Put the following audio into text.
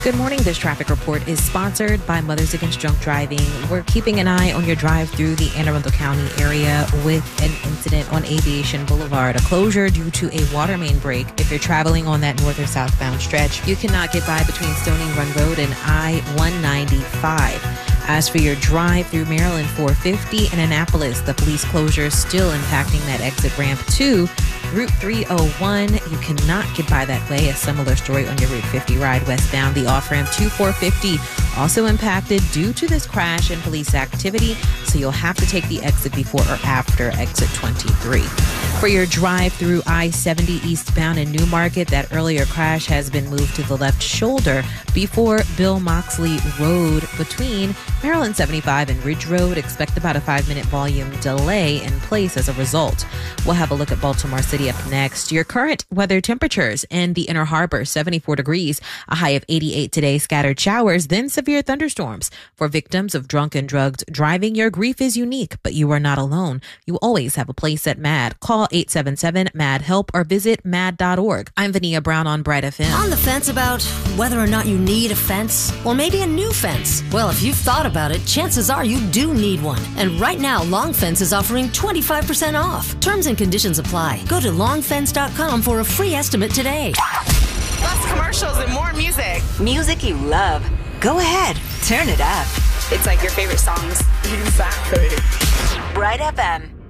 Good morning. This traffic report is sponsored by Mothers Against Drunk Driving. We're keeping an eye on your drive through the Anne Arundel County area with an incident on Aviation Boulevard, a closure due to a water main break. If you're traveling on that north or southbound stretch, you cannot get by between Stony Run Road and I-195. As for your drive through Maryland 450 and Annapolis, the police closure is still impacting that exit ramp to Route 301. You cannot get by that way. A similar story on your Route 50 ride westbound. The off-ramp to 450 also impacted due to this crash and police activity, so you'll have to take the exit before or after exit 23. For your drive through I-70 eastbound in Newmarket, that earlier crash has been moved to the left shoulder before Bill Moxley Road between Maryland 75 and Ridge Road. Expect about a 5-minute volume delay in place as a result. We'll have a look at Baltimore City up next. Your current weather temperatures in the Inner Harbor, 74 degrees, a high of 88 today, scattered showers, then severe thunderstorms. For victims of drunk and drugged driving, your grief is unique, but you are not alone. You always have a place at MAD. Call 877-MAD-HELP or visit mad.org. I'm Vania Brown on Bright FM. On the fence about whether or not you need a fence, or maybe a new fence? Well, if you've thought about it, chances are you do need one. And right now, Long Fence is offering 25% off. Terms and conditions apply. Go to longfence.com for a free estimate today. Less commercials and more music. Music you love. Go ahead, turn it up. It's like your favorite songs. Exactly. Bright FM.